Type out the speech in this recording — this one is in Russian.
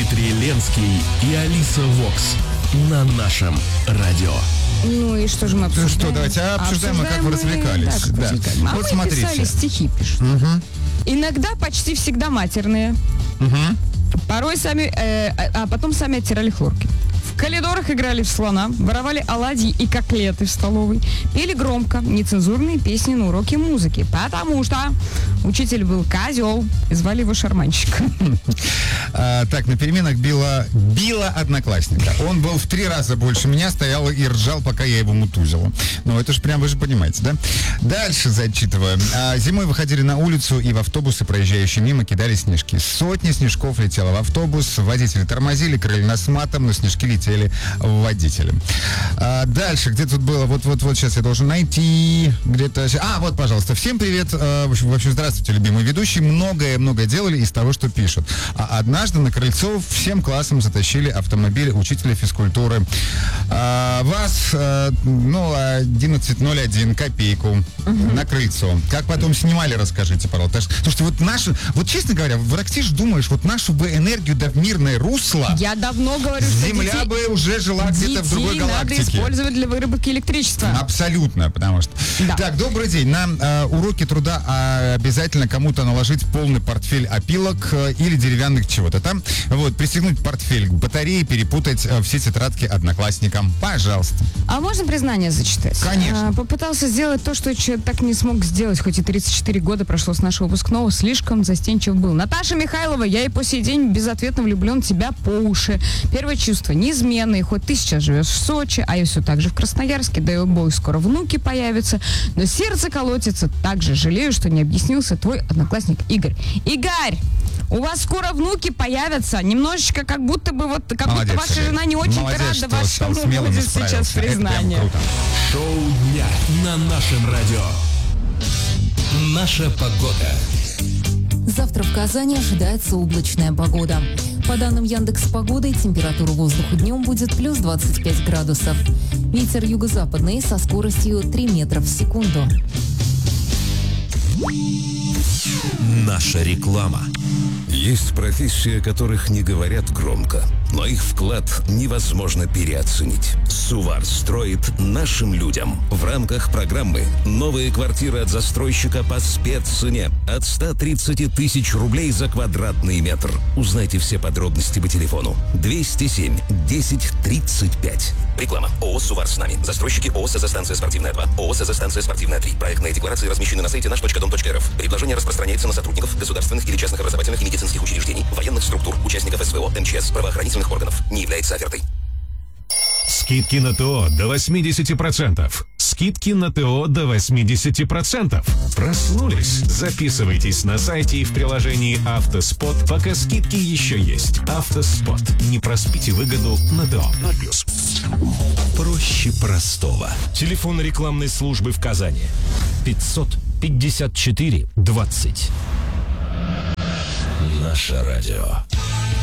Дмитрий Ленский и Алиса Вокс на нашем радио. Ну и что же мы обсуждаем? Что, давайте обсуждаем, как вы развлекались. Да. А вот мы смотрите. писали, стихи пишут. Иногда почти всегда матерные. Порой сами, а потом сами оттирали хлорки. В коридорах играли в слона, воровали оладьи и котлеты в столовой, пели громко нецензурные песни на уроке музыки, потому что учитель был козел, и звали его шарманщик. Так, на переменах била одноклассника. Он был в 3 раза больше меня, стоял и ржал, пока я его мутузила. Ну, это же прям, вы же понимаете, да? Дальше зачитываю. Зимой выходили на улицу, и в автобусы, проезжающие мимо, кидали снежки. Сотни снежков летело в автобус, водители тормозили, крыли нас матом, но снежки летели водителям. Дальше, где тут было? Вот сейчас я должен найти. Где-то... вот, пожалуйста. Всем привет. В общем, здравствуйте, любимые ведущие. Многое делали из того, что пишут. Однажды на крыльцо всем классом затащили автомобиль учителя физкультуры. ВАЗ 1101 копейку на крыльцо. Как потом снимали, расскажите, пожалуйста. Слушайте, вот честно говоря, вот ты ж думаешь, вот нашу бы энергию да в мирное русло. Я давно говорю, что Земля бы уже жила где-то в другой галактике. Надо использовать для выработки электричества. Абсолютно, потому что... Да. Так, добрый день. На уроке труда обязательно кому-то наложить полный портфель опилок или деревянных чего-то там. Вот, пристегнуть портфель к батарее, перепутать все тетрадки одноклассникам. Пожалуйста. А можно признание зачитать? Конечно. Попытался сделать то, что человек так не смог сделать, хоть и 34 года прошло с нашего выпускного, слишком застенчив был. Наташа Михайлова, я и по сей день безответно влюблен в тебя по уши. Первое чувство неизменное, хоть ты сейчас живешь в Сочи, а я все так же в Красноярске, да и обоих скоро внуки появятся, но сердце колотится так же. Жалею, что не объяснился твой одноклассник Игорь. Игорь! У вас скоро внуки появятся. Немножечко как будто бы Молодец, ваша жена не очень рада вашему будет сейчас признание. Шоу дня на нашем радио. Наша погода. Завтра в Казани ожидается облачная погода. По данным Яндекс.Погоды, температура воздуха днем будет плюс 25 градусов. Ветер юго-западный со скоростью 3 метра в секунду. Наша реклама. Есть профессии, о которых не говорят громко, но их вклад невозможно переоценить. Сувар строит нашим людям в рамках программы «Новые квартиры от застройщика по спеццене» от 130 тысяч рублей за квадратный метр. Узнайте все подробности по телефону 207 10 35. Реклама. ООО «Сувар с нами». Застройщики ООО «СЗ-станция спортивная 2». ООО «СЗ-станция спортивная 3». Проектные декларации размещены на сайте наш.дом.рф. Предложение распространяется на сотрудников государственных или частных образовательных и медицинских учреждений, военных структур, участников СВО, МЧС, правоохранительных органов. Не является офертой. Скидки на ТО до 80%. Скидки на ТО до 80%. Проснулись? Записывайтесь на сайте и в приложении «Автоспот», пока скидки еще есть. «Автоспот». Не проспите выгоду на ТО. 0+. Проще простого. Телефон рекламной службы в Казани. 554 20. Наше радио.